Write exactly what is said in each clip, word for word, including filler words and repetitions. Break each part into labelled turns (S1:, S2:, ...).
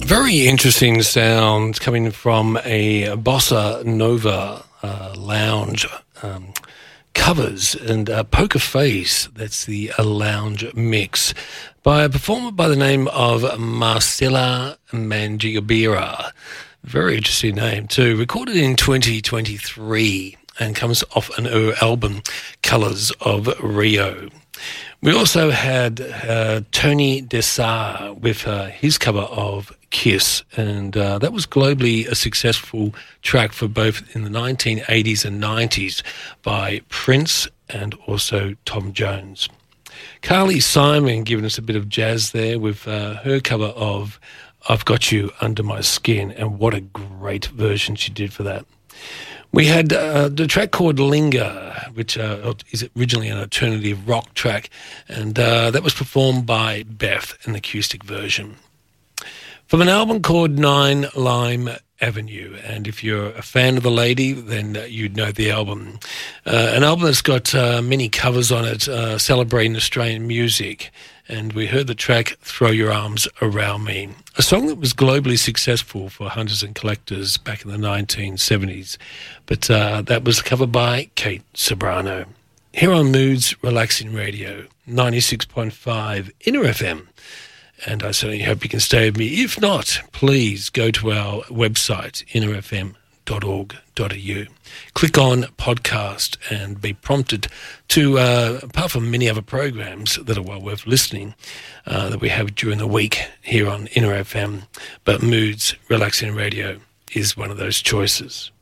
S1: Very interesting sound coming from a bossa nova uh, lounge um, covers and uh, Poker Face. That's the uh, lounge mix by a performer by the name of Marcella Mangiabira. Very interesting name too. Recorded in twenty twenty-three and comes off an album, Colours of Rio. We also had uh, Tony Dessar with uh, his cover of Kiss, and uh, that was globally a successful track for both in the nineteen eighties and nineties by Prince and also Tom Jones. Carly Simon giving us a bit of jazz there with uh, her cover of I've Got You Under My Skin, and what a great version she did for that. We had uh, the track called Linger, which uh, is originally an alternative rock track, and uh, that was performed by Beth, an acoustic version. From an album called Nine Lime Avenue, and if you're a fan of the lady, then uh, you'd know the album. Uh, an album that's got uh, many covers on it, uh, celebrating Australian music, and we heard the track Throw Your Arms Around Me, a song that was globally successful for hunters and collectors back in the nineteen seventies, but uh, that was covered by Kate Sobrano. Here on Moods Relaxing Radio, ninety-six point five Inner F M. And I certainly hope you can stay with me. If not, please go to our website, inner f m dot org dot a u. Click on podcast and be prompted to, uh, apart from many other programs that are well worth listening, uh, that we have during the week here on Inner F M, but Moods Relaxing Radio is one of those choices.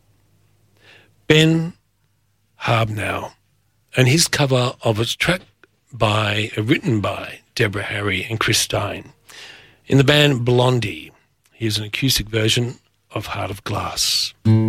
S1: Ben Harbnow and his cover of a track by, uh, written by Deborah Harry and Chris Stein. In the band Blondie, here's an acoustic version of Heart of Glass. Mm.